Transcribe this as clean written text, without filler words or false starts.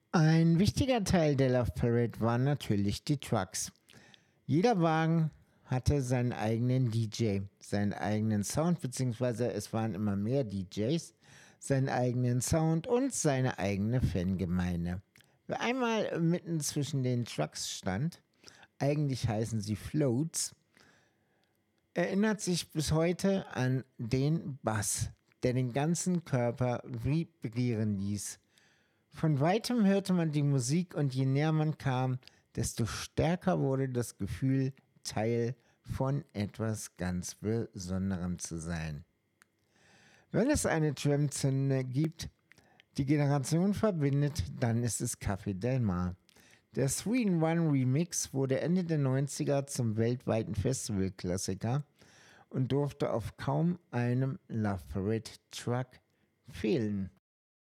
Ein wichtiger Teil der Love Parade waren natürlich die Trucks. Jeder Wagen hatte seinen eigenen DJ, seinen eigenen Sound, beziehungsweise es waren immer mehr DJs, seinen eigenen Sound und seine eigene Fangemeinde. Wer einmal mitten zwischen den Trucks stand, eigentlich heißen sie Floats, erinnert sich bis heute an den Bass, der den ganzen Körper vibrieren ließ. Von weitem hörte man die Musik und je näher man kam, desto stärker wurde das Gefühl, Teil von etwas ganz Besonderem zu sein. Wenn es eine Tram-Zünde gibt, die Generation verbindet, dann ist es Café Del Mar. Der 3-in-1 Remix wurde Ende der 90er zum weltweiten Festivalklassiker und durfte auf kaum einem Love Parade Truck fehlen.